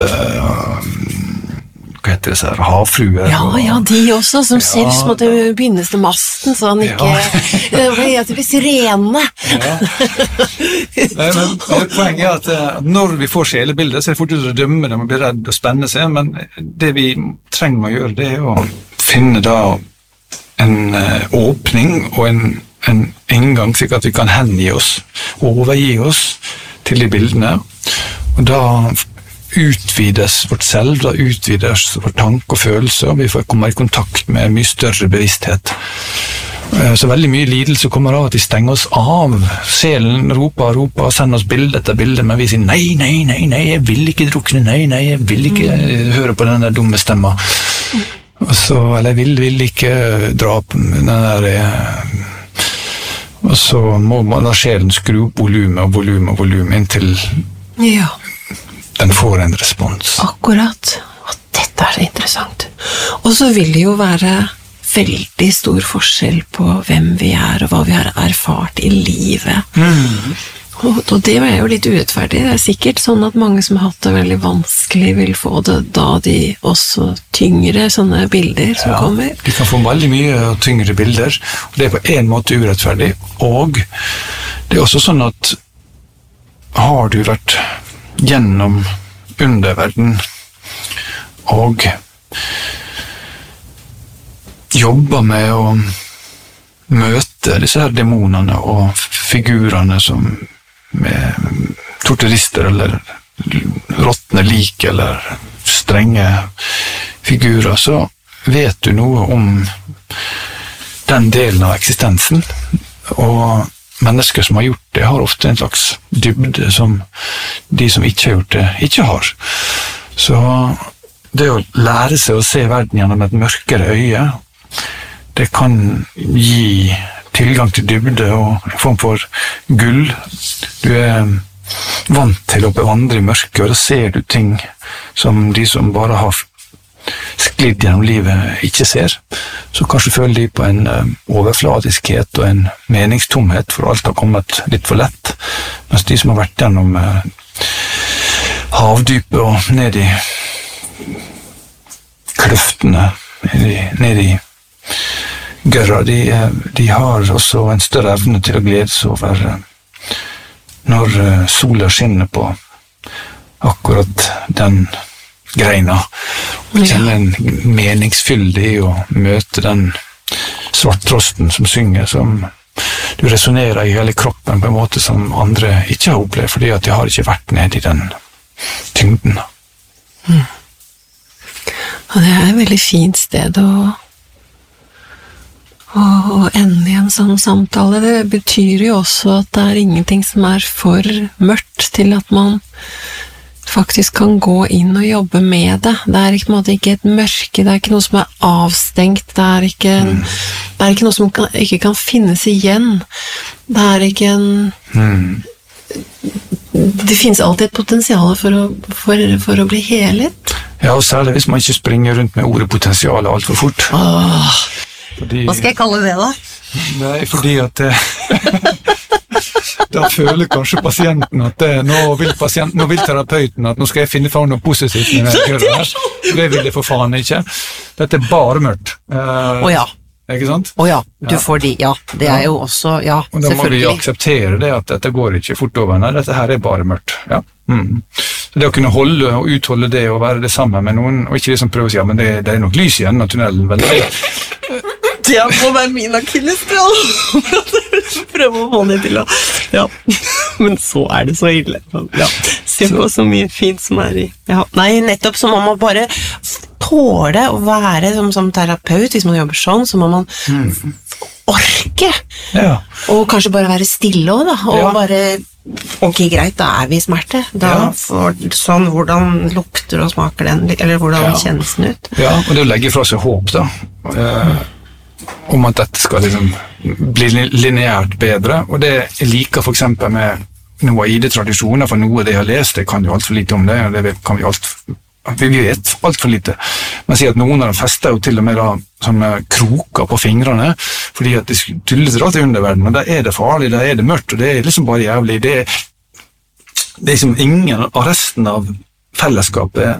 hva heter det, så her, havfruer. Ja, de også, som selv måtte bindes til masten, så han ikke, hva heter det, sirene. Men poenget at når vi får sjelebilder, så det fort ut å dømme dem og bli redd og spenne seg, men det vi trenger å gjøre, det å finne da en åpning og en inngang, slik at vi kan hengi oss, overgi oss til de bildene, og da utvides vårt selv, da utvides vår tanke og følelse, og vi får komme i kontakt med en mye større bevissthet. Så veldig mye lidelse kommer av at vi stenger oss av. Sjelen roper, sender oss bilde etter bilde, men vi sier nei, jeg vil ikke drukne, nei, jeg vil ikke høre på den der dumme stemma. Eller jeg vil ikke dra på den der... Og så må man da sjelen skru opp volum inntil... Ja. Den får en respons. Akkurat. Og dette så interessant. Og så vil det jo være veldig stor forskjell på hvem vi og hva vi har erfart i livet. Og det er jo litt urettferdig. Det sikkert sånn at mange som har hatt det veldig vanskelig vil få det da de også tyngre sånne bilder som kommer. De kan få veldig mye tyngre bilder, og det på en måte urettferdig. Og det er også sånn at har du vært gjennom underverden og jobber med å møte disse her demonene og figurene som med torturister eller råttne lik eller strenge figurer, så vet du noe om den delen av eksistensen, og mennesker som har gjort det, har ofte en slags dybde som de som ikke har gjort det, ikke har. Så det å lære seg å se verden gjennom et mørkere øye, det kan gi tilgang til dybde og en form for gull. Du vant til å bevandre i mørket, og da ser du ting som de som bare har sklidd gjennom livet ikke ser, så kanskje føler de på en overfladiskhet og en meningstomhet, for alt har kommet litt for lett, mens de som har vært gjennom havdypet og ned i kløftene, ned i gørra, de har også en større evne til å glede seg over når sola skinner på akkurat den greina, og kjenne en meningsfyldig i å møte den svarttrosten som synger, som du resonerer i hele kroppen på en måte som andre ikke har opplevd, fordi at de har ikke vært ned i den tyngden. Og det et veldig fint sted å ende i en sånn samtale. Det betyr jo også at det ingenting som for mørkt til at man faktisk kan gå inn og jobbe med det. Det på en måte ikke et mørke, det ikke noe som avstengt, det ikke noe som ikke kan finnes igjen. Det ikke en... Det finnes alltid et potensial for å bli helet. Ja, og særlig hvis man ikke springer rundt med ordet potensial alt for fort. Hva skal jeg kalle det da? Nei, fordi at da føler kanskje pasienten at nå vil terapeuten at nå skal jeg finne fram noe positivt med det her. Det vil jeg for faen ikke. Dette bare mørkt. Ja. Ikke sant? Ja, du får de, ja. Det jo også, ja, og da må vi akseptere det at dette går ikke fort over. Nei, dette her bare mørkt. Ja. Så det å kunne holde og utholde det og være det sammen med noen, og ikke liksom prøve å si, ja, men det nok lys igjen av tunnelen, vel? Det må være min akilleshæl. Prøve å få det til å... Ja, men så det så ille. Ja, se på så mye fint som i... Ja. Nei, nettopp så må man bare tåle å være som terapeut. Hvis man jobber sånn, så må man orke. Ja. Og kanskje bare være stille også, da. Og bare... Ok, greit, da vi i smerte. Da får sånn, hvordan lukter og smaker den, eller hvordan kjennes den ut. Ja, og det å legge fra seg håp, da. Om at dette skal liksom bli lineært bedre, og det jeg liker for eksempel med noe ID-tradisjoner, for noe det jeg har lest, det kan jo alt for lite om det, og det kan vi vet alt for lite. Man sier at noen av dem fester jo til og med da, sånne kroker på fingrene, fordi at de tyller dra til underverden, og da det farlig, da det mørkt, og det liksom bare jævlig. Det liksom ingen av resten av fellesskapet